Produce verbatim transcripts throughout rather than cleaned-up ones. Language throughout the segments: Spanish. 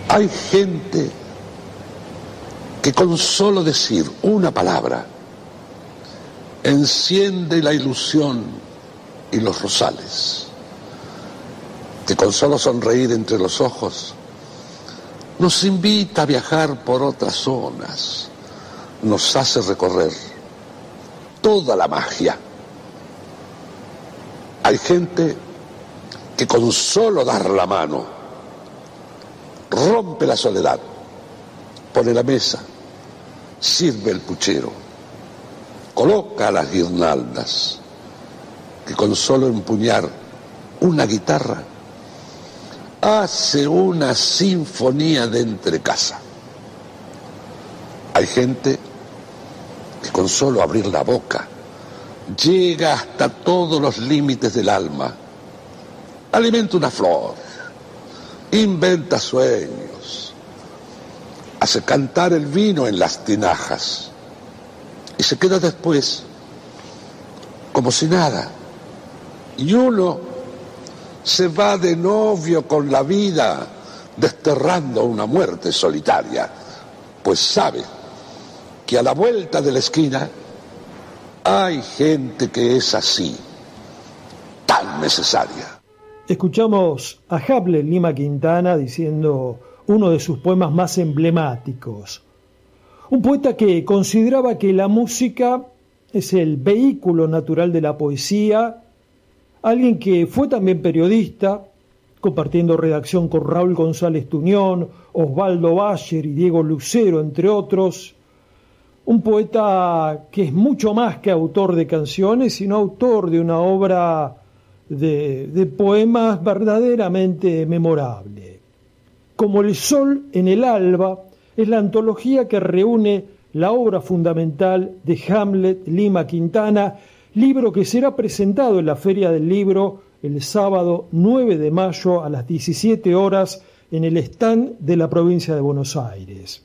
Hay gente que con solo decir una palabra enciende la ilusión y los rosales, que con solo sonreír entre los ojos nos invita a viajar por otras zonas, nos hace recorrer toda la magia. Hay gente que con solo dar la mano rompe la soledad, pone la mesa, sirve el puchero, coloca las guirnaldas, que con solo empuñar una guitarra hace una sinfonía de entrecasa. Hay gente que con solo abrir la boca llega hasta todos los límites del alma, alimenta una flor, inventa sueños, hace cantar el vino en las tinajas y se queda después como si nada. Y uno se va de novio con la vida, desterrando una muerte solitaria, pues sabe que a la vuelta de la esquina hay gente que es así, tan necesaria. Escuchamos a Hamlet Lima Quintana diciendo uno de sus poemas más emblemáticos. Un poeta que consideraba que la música es el vehículo natural de la poesía, alguien que fue también periodista, compartiendo redacción con Raúl González Tuñón, Osvaldo Bayer y Diego Lucero, entre otros. Un poeta que es mucho más que autor de canciones, sino autor de una obra de, de poemas verdaderamente memorable. Como el sol en el alba es la antología que reúne la obra fundamental de Hamlet Lima Quintana, libro que será presentado en la Feria del Libro el sábado nueve de mayo a las diecisiete horas en el stand de la provincia de Buenos Aires.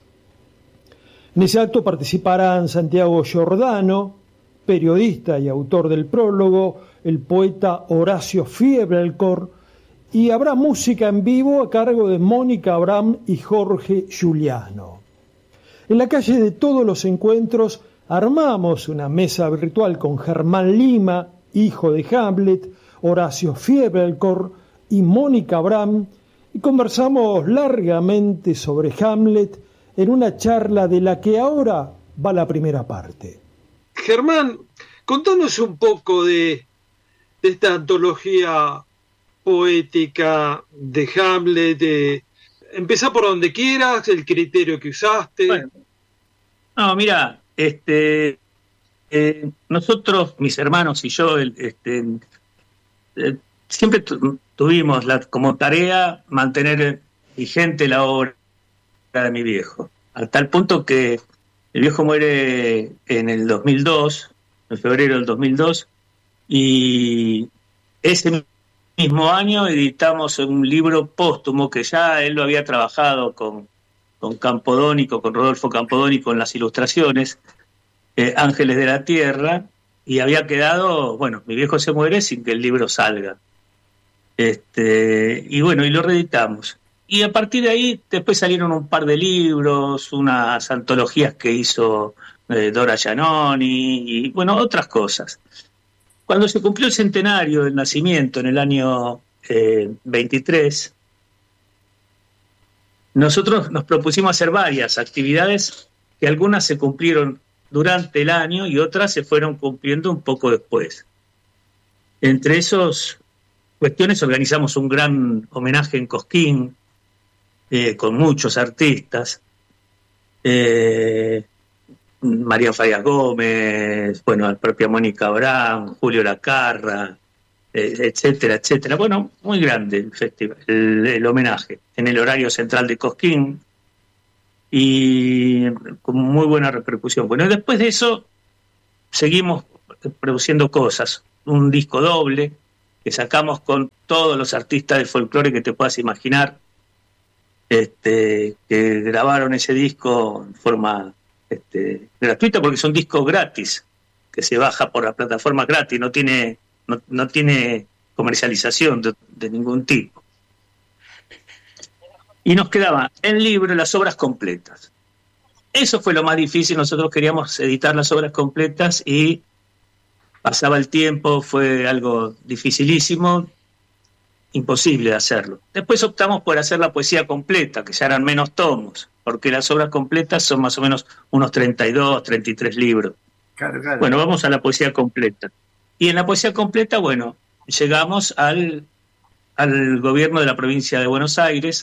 En ese acto participarán Santiago Giordano, periodista y autor del prólogo, el poeta Horacio Fiebelkorn, y habrá música en vivo a cargo de Mónica Abraham y Jorge Giuliano. En la calle de Todos los Encuentros armamos una mesa virtual con Germán Lima, hijo de Hamlet, Horacio Fiebelkorn y Mónica Abraham, y conversamos largamente sobre Hamlet en una charla de la que ahora va la primera parte. Germán, contanos un poco de, de esta antología poética de Hamlet. De, empezá por donde quieras, el criterio que usaste. Bueno, no, mira, este, eh, nosotros, mis hermanos y yo, el, este, eh, siempre tu, tuvimos la, como tarea mantener vigente la obra de mi viejo, a tal punto que el viejo muere en el dos mil dos, en febrero del dos mil dos, y ese mismo año editamos un libro póstumo que ya él lo había trabajado con, con Campodónico, con Rodolfo Campodónico en las ilustraciones, eh, Ángeles de la Tierra, y había quedado, bueno, mi viejo se muere sin que el libro salga. Este, y bueno, y lo reeditamos. Y a partir de ahí después salieron un par de libros, unas antologías que hizo eh, Dora Giannoni y, bueno, otras cosas. Cuando se cumplió el centenario del nacimiento en el año eh, veintitrés, nosotros nos propusimos hacer varias actividades, que algunas se cumplieron durante el año y otras se fueron cumpliendo un poco después. Entre esas cuestiones organizamos un gran homenaje en Cosquín, eh, con muchos artistas, eh, María Farías Gómez, bueno, la propia Mónica Abraham, Julio Lacarra, eh, etcétera, etcétera. Bueno, muy grande el festival, el, el homenaje, en el horario central de Cosquín, y con muy buena repercusión. Bueno, y después de eso seguimos produciendo cosas, un disco doble que sacamos con todos los artistas de folclore que te puedas imaginar, este, que grabaron ese disco en forma este, gratuita, porque son discos gratis, que se baja por la plataforma gratis, no tiene, no, no tiene comercialización de, de ningún tipo. Y nos quedaban en libro las obras completas. Eso fue lo más difícil, nosotros queríamos editar las obras completas y pasaba el tiempo, fue algo dificilísimo, imposible de hacerlo. Después optamos por hacer la poesía completa, que ya eran menos tomos, porque las obras completas son más o menos unos treinta y dos, treinta y tres libros. Claro, claro. Bueno, vamos a la poesía completa. Y en la poesía completa, bueno, llegamos al, al gobierno de la provincia de Buenos Aires,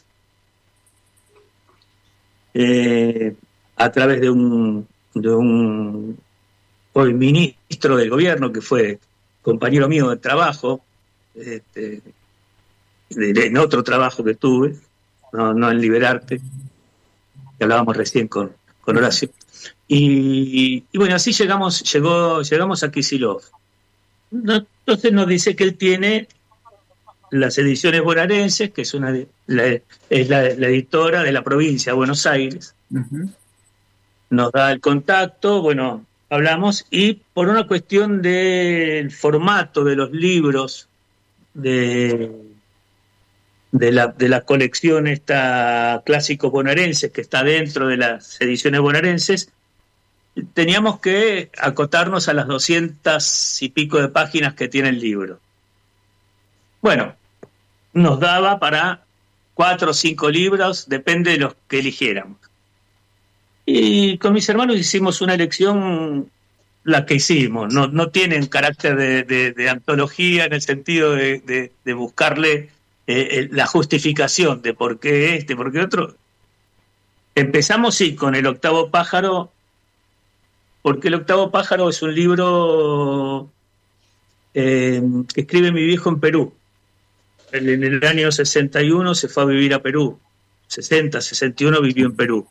eh, a través de un, de un hoy ministro del gobierno, que fue compañero mío de trabajo, este, de, de, en otro trabajo que tuve, no, no en Liberarte, que hablábamos recién con, con Horacio. Y, y bueno, así llegamos, llegó, llegamos a Kicillof. Entonces nos dice que él tiene las ediciones bonaerenses, que es una la, es la, la editora de la provincia de Buenos Aires. Uh-huh. Nos da el contacto, bueno, hablamos, y por una cuestión del formato de los libros de, de, la, de la colección esta clásicos bonaerenses, que está dentro de las ediciones bonaerenses, teníamos que acotarnos a las doscientas y pico de páginas que tiene el libro. Bueno, nos daba para cuatro o cinco libros, depende de los que eligiéramos. Y con mis hermanos hicimos una elección, la que hicimos, no, no tienen carácter de, de, de antología en el sentido de, de, de buscarle eh, la justificación de por qué este, por qué otro. Empezamos, sí, con El octavo pájaro, porque El octavo pájaro es un libro eh, que escribe mi viejo en Perú. Él en el año sesenta y uno se fue a vivir a Perú. sesenta, sesenta y uno vivió en Perú.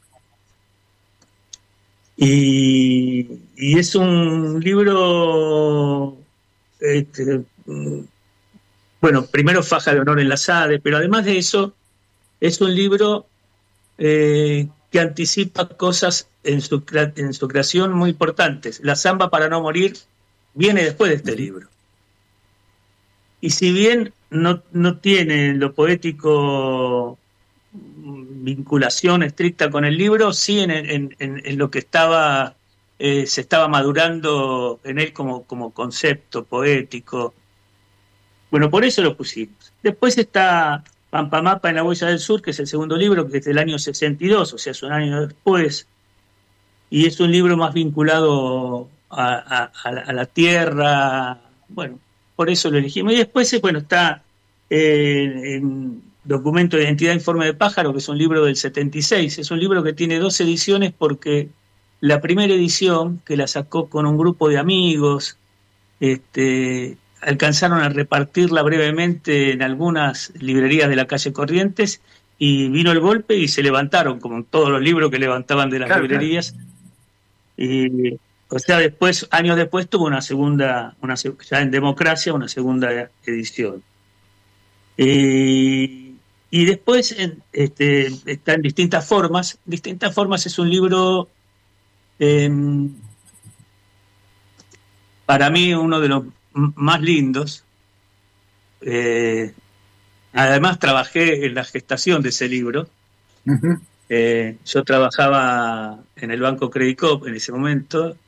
Y, y es un libro, este, bueno, primero Faja de Honor en la Sade, pero además de eso, es un libro eh, que anticipa cosas en su, en su creación muy importantes. La Zamba para no morir viene después de este libro. Y si bien no, no tiene lo poético vinculación estricta con el libro, sí en, en, en, en lo que estaba eh, se estaba madurando en él como, como concepto poético. Bueno, por eso lo pusimos. Después está Pampamapa en la Huella del Sur, que es el segundo libro, que es del año sesenta y dos, o sea, es un año después, y es un libro más vinculado a, a, a la tierra. Bueno, por eso lo elegimos. Y después, bueno, está eh, en Documento de Identidad Informe de Pájaro, que es un libro del setenta y seis. Es un libro que tiene dos ediciones porque la primera edición, que la sacó con un grupo de amigos, este, alcanzaron a repartirla brevemente en algunas librerías de la calle Corrientes, y vino el golpe y se levantaron, como todos los libros que levantaban de las claro, librerías. Claro. Y, o sea, después, años después, tuvo una segunda, una, ya en Democracia, una segunda edición. Y Y después este, está en distintas formas. Distintas formas es un libro, eh, para mí, uno de los más lindos. Eh, además, trabajé en la gestación de ese libro. Uh-huh. Eh, yo trabajaba en el Banco Credit Coop en ese momento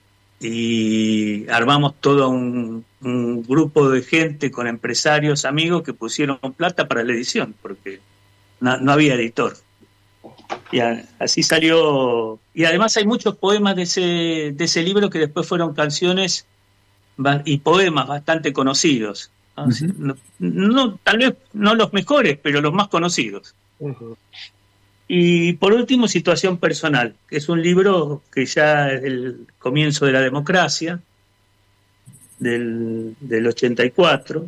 y armamos todo un, un grupo de gente con empresarios, amigos que pusieron plata para la edición porque no, no había editor, y a, así salió. Y además hay muchos poemas de ese, de ese libro que después fueron canciones y poemas bastante conocidos, ¿no? Uh-huh. no, no, tal vez no los mejores, pero los más conocidos. Uh-huh. Y por último, Situación Personal, que es un libro que ya es del comienzo de la democracia, del, del ochenta y cuatro.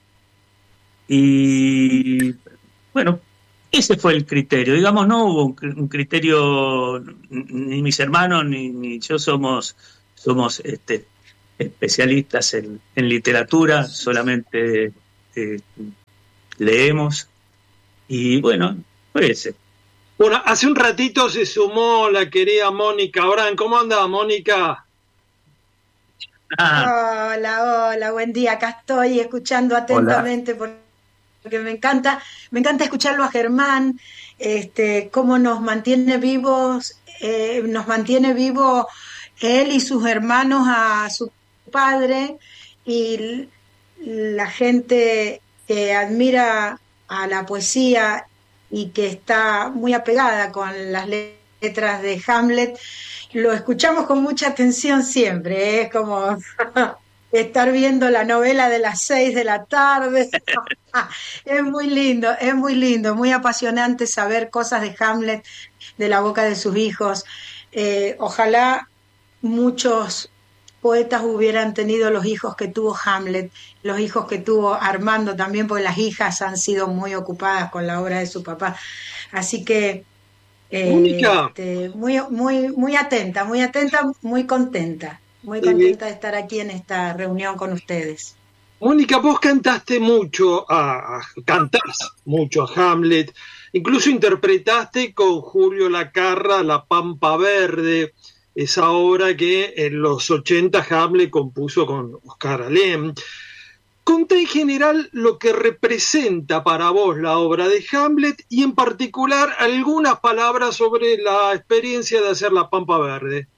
Y bueno, ese fue el criterio. Digamos, no hubo un, un criterio, ni mis hermanos ni, ni yo somos, somos este, especialistas en, en literatura, solamente eh, leemos. Y bueno, fue ese. Bueno, hace un ratito se sumó la querida Mónica Orán. ¿Cómo anda, Mónica? Ah. Hola, hola, buen día. Acá estoy escuchando atentamente hola. porque me encanta, me encanta escucharlo a Germán, este, cómo nos mantiene vivos, eh, nos mantiene vivo él y sus hermanos a su padre, y la gente que admira a la poesía y que está muy apegada con las letras de Hamlet, lo escuchamos con mucha atención siempre, ¿eh? Es como estar viendo la novela de las seis de la tarde. Es muy lindo, es muy lindo, muy apasionante saber cosas de Hamlet de la boca de sus hijos. Eh, ojalá muchos poetas hubieran tenido los hijos que tuvo Hamlet, los hijos que tuvo Armando también, porque las hijas han sido muy ocupadas con la obra de su papá. Así que eh, este, muy, muy, muy atenta, muy atenta, muy contenta, muy contenta de estar aquí en esta reunión con ustedes. Mónica, vos cantaste mucho, a, a, cantás mucho a Hamlet, incluso interpretaste con Julio Lacarra La Pampa Verde, esa obra que en los ochenta Hamlet compuso con Oscar Alem. Contá en general lo que representa para vos la obra de Hamlet y en particular algunas palabras sobre la experiencia de hacer La Pampa Verde.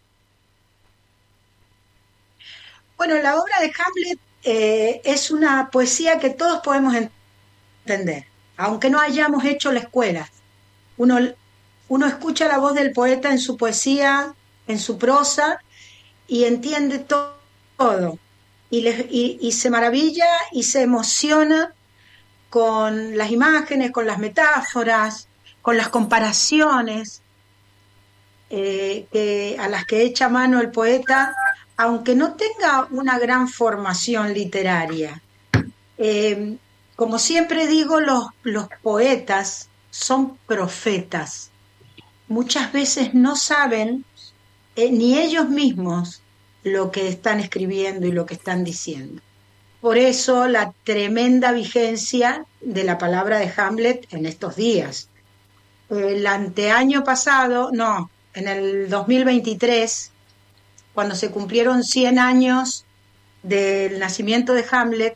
Bueno, la obra de Hamlet eh, es una poesía que todos podemos entender, aunque no hayamos hecho la escuela. Uno, uno escucha la voz del poeta en su poesía, en su prosa, y entiende to- todo. Y, le, y, y se maravilla y se emociona con las imágenes, con las metáforas, con las comparaciones eh, que, a las que echa mano el poeta, aunque no tenga una gran formación literaria. Eh, como siempre digo, los, los poetas son profetas. Muchas veces no saben eh, ni ellos mismos lo que están escribiendo y lo que están diciendo. Por eso la tremenda vigencia de la palabra de Hamlet en estos días. El anteaño pasado, no, en el dos mil veintitrés, cuando se cumplieron cien años del nacimiento de Hamlet,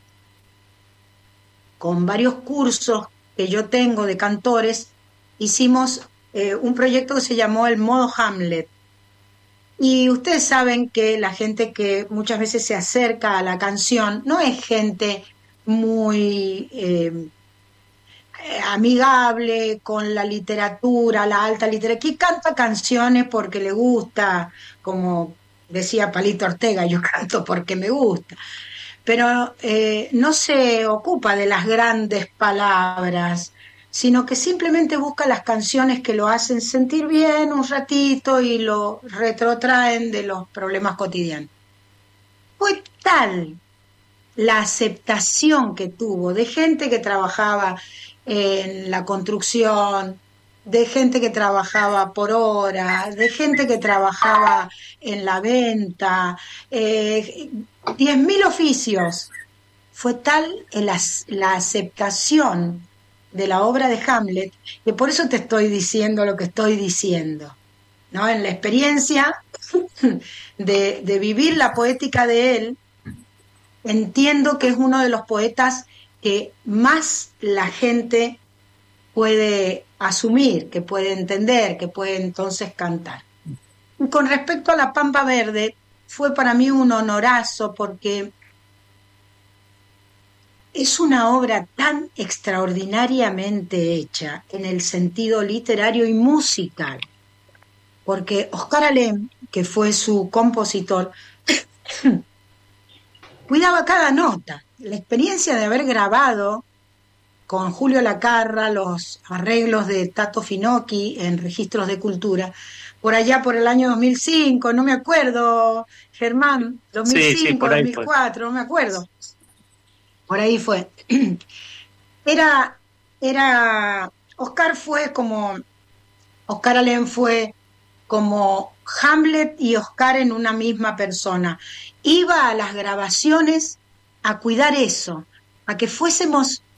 con varios cursos que yo tengo de cantores, hicimos eh, un proyecto que se llamó el Modo Hamlet. Y ustedes saben que la gente que muchas veces se acerca a la canción no es gente muy eh, amigable con la literatura, la alta literatura, que canta canciones porque le gusta, como decía Palito Ortega, yo canto porque me gusta, pero eh, no se ocupa de las grandes palabras, sino que simplemente busca las canciones que lo hacen sentir bien un ratito y lo retrotraen de los problemas cotidianos. Fue tal la aceptación que tuvo de gente que trabajaba en la construcción, de gente que trabajaba por hora, de gente que trabajaba en la venta, eh, diez mil oficios. Fue tal la, la aceptación de la obra de Hamlet, que por eso te estoy diciendo lo que estoy diciendo, ¿no? En la experiencia de, de vivir la poética de él, entiendo que es uno de los poetas que más la gente puede asumir, que puede entender, que puede entonces cantar. Con respecto a La Pampa Verde, fue para mí un honorazo porque es una obra tan extraordinariamente hecha en el sentido literario y musical, porque Oscar Alem, que fue su compositor, cuidaba cada nota. La experiencia de haber grabado con Julio Lacarra los arreglos de Tato Finocchi en Registros de Cultura, por allá por el año dos mil cinco, no me acuerdo, Germán, dos mil cinco, sí, sí, dos mil cuatro, no me acuerdo. Por ahí fue. Era, era, Oscar fue como, Oscar Alem fue como Hamlet y Oscar en una misma persona. Iba a las grabaciones a cuidar eso, a que fuésemos